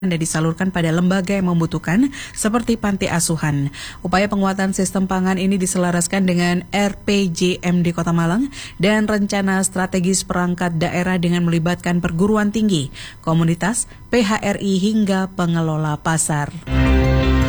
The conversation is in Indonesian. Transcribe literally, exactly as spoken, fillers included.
dan disalurkan pada lembaga yang membutuhkan seperti panti asuhan. Upaya penguatan sistem pangan ini diselaraskan dengan R P J M D Kota Malang dan rencana strategis perangkat daerah dengan melibatkan perguruan tinggi, komunitas, P H R I hingga pengelola pasar.